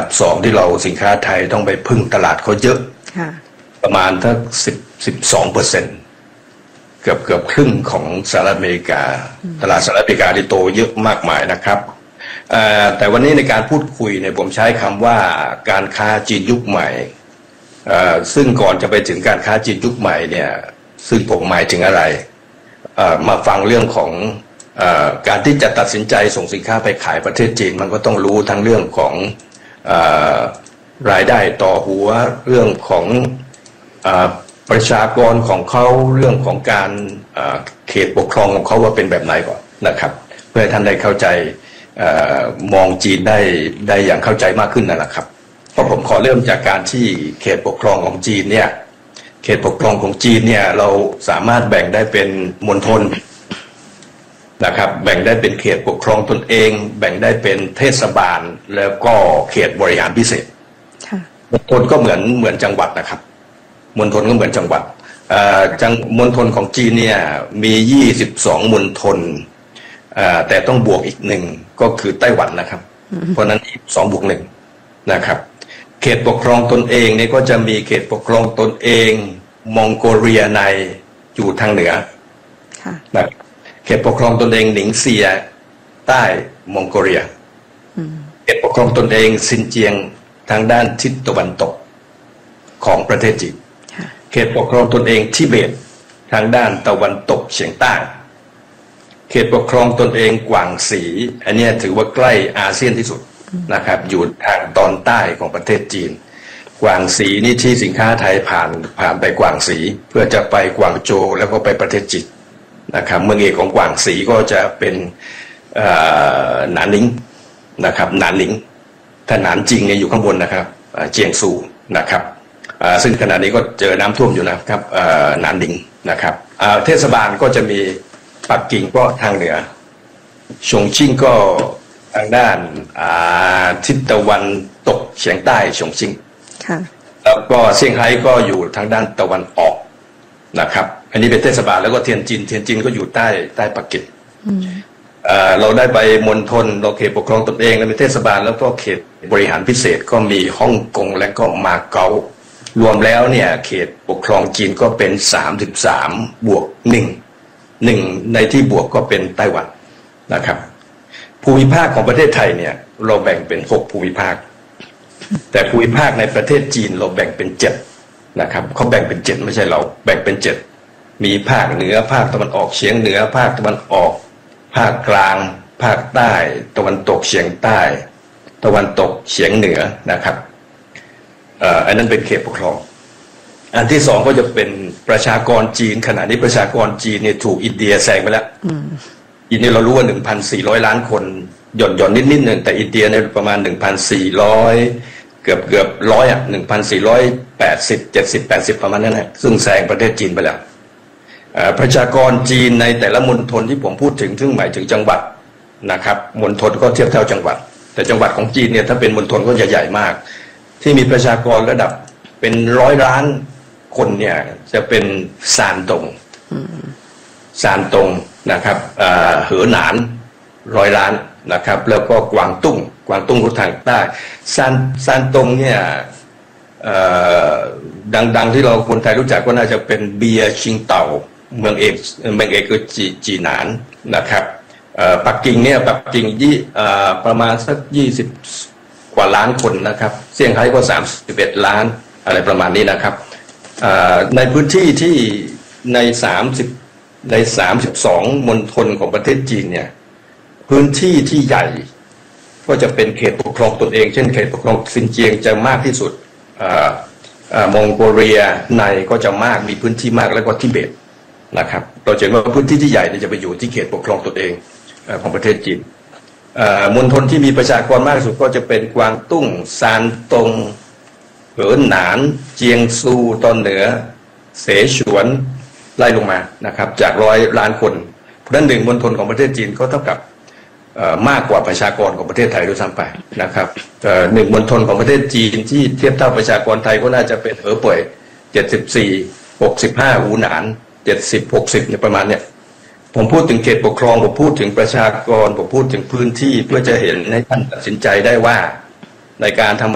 2ที่เราสินค้าไทยต้องไปพึ่งตลาดเขาเยอะประมาณทั้ง12%เกือบครึ่งของสหรัฐอเมริกาตลาดสหรัฐอเมริกาที่โตเยอะมากมายนะครับแต่วันนี้ในการพูดคุยเนี่ยผมใช้คำว่าการค้าจีนยุคใหม่ซึ่งก่อนจะไปถึงการค้าจีนยุคใหม่เนี่ยซึ่งผมหมายถึงอะไรมาฟังเรื่องของการที่จะตัดสินใจส่งสินค้าไปขายประเทศจีนมันก็ต้องรู้ทั้งเรื่องของรายได้ต่อหัวเรื่องของประชากรของเขาเรื่องของการเขตปกครองของเขาว่าเป็นแบบไหนก่อนนะครับเพื่อให้ท่านได้เข้าใจมองจีนได้อย่างเข้าใจมากขึ้นนั่นแหละครับเพราะผมขอเริ่มจากการที่เขตปกครองของจีนเนี่ยเขตปกครองของจีนเนี่ยเราสามารถแบ่งได้เป็นมณฑลนะครับแบ่งได้เป็นเขตปกครองตนเองแบ่งได้เป็นเทศบาลแล้วก็เขตบริหารพิเศษมณฑลก็เหมือนจังหวัดนะครับมณฑลก็เหมือนจังหวัดมณฑลของจีนเนี่ยมี22มณฑลแต่ต้องบวกอีกหนึ่งก็คือไต้หวันนะครับเพราะนั้น2 บวก 1นะครับเขตปกครองตนเองเนี่ยก็จะมีเขตปกครองตนเองมองโกเลียในอยู่ทางเหนือนะเขตปกครองตนเองหนิงเซียใต้มองโกเลียเขตปกครองตนเองซินเจียงทางด้านทิศตะวันตกของประเทศจีนเขตปกครองตนเองทิเบตทางด้านตะวันตกเฉียงใต้เขตปกครองตนเองกวางสีอันนี้ถือว่าใกล้อาเซียนที่สุดนะครับอยู่ทางตอนใต้ของประเทศจีนกวางสีนี่ที่สินค้าไทยผ่านไปกวางสีเพื่อจะไปกวางโจวแล้วก็ไปประเทศจีนนะครับเมืองเอกของกวางสีก็จะเป็นหนานนิงนะครับหนานนิงถ้าหนานจริงเนี่ยอยู่ข้างบนนะครับเจียงซูนะครับซึ่งขณะนี้ก็เจอน้ำท่วมอยู่นะครับหนานนิงนะครับเทศบาลก็จะมีปักกิ่งก็ทางเหนือชงชิ่งก็ทางด้านทิศตะวันตกเฉียงใต้ชงชิ่งแล้วก็เซี่ยงไฮ้ก็อยู่ทางด้านตะวันออกนะครับอันนี้เป็นเทศบาลแล้วก็เทียนจินก็อยู่ใต้ปักกิ่งเราได้ไปมณฑลเราเขตปกครองตนเองแล้วมีเทศบาลแล้วก็เขตบริหารพิเศษก็มีฮ่องกงและก็มาเก๊ารวมแล้วเนี่ยเขตปกครองจีนก็เป็น33บวก1ในที่บวกก็เป็นไต้หวันนะครับภูมิภาคของประเทศไทยเนี่ยเราแบ่งเป็น6ภูมิภาคแต่ภูมิภาคในประเทศจีนเราแบ่งเป็น7นะครับเขาแบ่งเป็น7ไม่ใช่เราแบ่งเป็น7มีภาคเหนือภาคตะวันออกเฉียงเหนือภาคตะวันออกภาคกลางภาคใต้ตะวันตกเฉียงใต้ตะวันตกเฉียงเหนือนะครับอันนั้นเป็นเขตปกครองอันที่2ก็จะเป็นประชากรจีนขณะนี้ประชากรจีนเนี่ยถูกอินเดียแซงไปแล้วอินเดียเรารู้ว่า 1,400 ล้านคนหย่อนนิดนึงแต่อินเดียเนี่ยประมาณ 1,400 เกือบ1001,480 70 80ประมาณนั้นนะซึ่งแซงประเทศจีนไปแล้วประชากรจีนในแต่ละมณฑลที่ผมพูดถึงซึ่งหมายถึงจังหวัดนะครับมณฑลก็เทียบเท่าจังหวัดแต่จังหวัดของจีนเนี่ยถ้าเป็นมณฑลก็ใหญ่มากที่มีประชากรระดับเป็น100 ล้านคนเนี่ยจะเป็นซานตงนะครับเหอหนาน100 ล้านนะครับแล้วก็กวางตุ้งก็ทางใต้ซานตงเนี่ยดังที่เราคนไทยรู้จักก็น่าจะเป็นเบียร์ชิงเต่าเมืองเอกก็จีหนานนะครับปักกิ่งประมาณสัก20 กว่าล้านคนนะครับเซี่ยงไฮ้ก็31 ล้านอะไรประมาณนี้นะครับในพื้นที่ที่ใน32มณฑลของประเทศจีนเนี่ยพื้นที่ที่ใหญ่ก็จะเป็นเขตปกครองตนเองเช่นเขตปกครองซินเจียงจะมากที่สุดมองโกเลียในก็จะมากมีพื้นที่มากแล้วก็ทิเบตนะครับเราเห็นว่าพื้นที่ที่ใหญ่จะไปอยู่ที่เขตปกครองตนเองของประเทศจีนมณฑลที่มีประชากรมากที่สุดก็จะเป็นกวางตุ้งซานตงเหอหนานเจียงซูตอนเหนือเสฉวนไล่ลงมานะครับจาก100 ล้านคนเพราะฉะนั้น1มณฑลของประเทศจีนก็เท่ากับมากกว่าประชากรของประเทศไทยด้วยซ้ำไปนะครับ1มณฑลของประเทศจีนที่เทียบเท่าประชากรไทยก็น่าจะเป็นเหอเป่ย74 65หูหนาน70 60เนี่ยประมาณเนี่ยผมพูดถึงเขตปกครองผมพูดถึงประชากรผมพูดถึงพื้นที่เพื่อจะเห็นให้ท่านตัดสินใจได้ว่าในการทำ